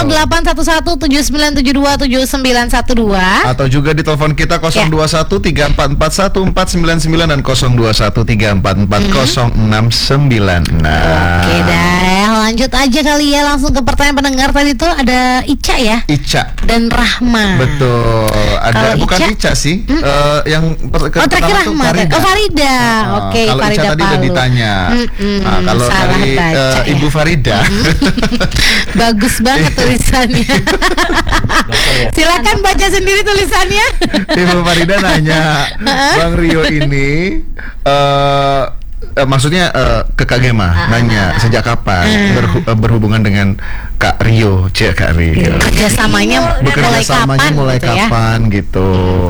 081179727912 atau juga di telepon kita 0213441499 dan 0213444069. Nah. Oke deh, lanjut aja kali ya, langsung ke pertanyaan pendengar. Tadi tuh ada Ica ya? Ica Dan Rahma. Betul. Ada Kalau bukan Ica? Ica sih. Yang terakhir Rahma. Farida. Oke, kalau Farida Ica tadi udah Palu. ditanya. Nah, kalau Salah dari baca, ya. Ibu Farida. Bagus banget tulisannya. Silakan baca sendiri tulisannya. Ibu Farida nanya, Bang Rio ini maksudnya ke Kak Gema, nanya sejak kapan berhubungan dengan Kak Rio, Kak Rio. Kerjasamanya mulai gitu kapan ya? gitu.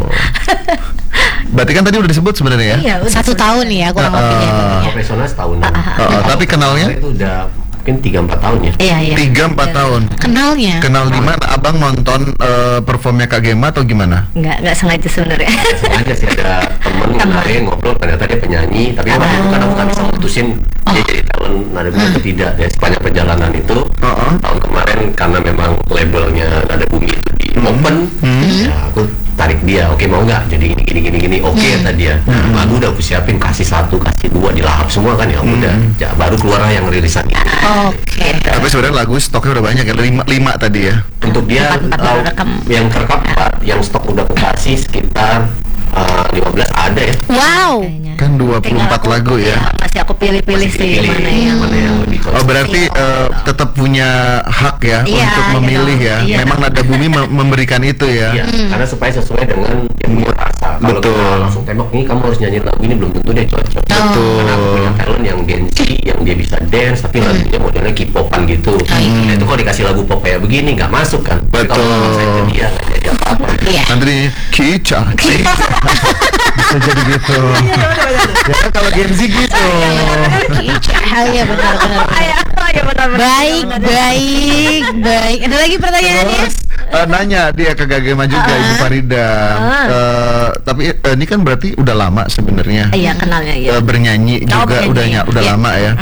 Berarti kan tadi udah disebut sebenarnya ya? Iya, 1 tahun ya kurang lebih ya. Profesional setahun. Tapi kenalnya? Itu udah mungkin 3-4 tahun ya. Iya. 3-4 tahun. Kenalnya? Kenal di mana? Abang nonton performnya Kak Gema atau gimana? Nggak sengaja sebenarnya. Sengaja sih ada temen kemarin ngobrol, ternyata dia penyanyi, tapi waktu itu kan aku nggak bisa mutusin dia jadi talent nada bumi atau tidak. Ya sepanjang perjalanan itu tahun kemarin karena memang labelnya nada bumi itu di open, ya aku tarik dia, oke mau nggak jadi gini oke kata dia. Lagu udah aku siapin, kasih 1 kasih 2 dilahap semua kan, ya udah ya, baru keluar yang rilisan itu. Oke. Tapi sebenarnya lagu stoknya udah banyak ya, 5 tadi ya. Untuk dia yang terekam 4, yang stok udah aku kasih sekitar 15 ada ya. Wow. Kan 24 lagu ya. Masih aku pilih-pilih sih mana yang lebih cocok. Oh berarti tetap punya hak ya untuk memilih ya. Memang nada bumi memberikan itu ya. Iya, karena supaya sesuai dengan yang dia rasa. Kalau kita langsung tembak nih kamu harus nyanyi lagu ini, belum tentu dia cocok. Karena aku punya talent yang dance, yang dia bisa dance tapi lagunya modelnya K-popan gitu. Nah, itu kalau dikasih lagu pop kayak begini nggak masuk kan. Tapi kalau maksain ke dia nggak jadi apa-apa. Nanti Kica bisa jadi gitu. Ya kan kalau Gen Z gitu. Iya benar. Baik. Ada lagi pertanyaannya? Terus nanya dia ke Kak Gema juga, Ibu Farida. Tapi ini kan berarti udah lama sebenarnya. Iya, kenalnya ya. Bernyanyi juga udah lama ya.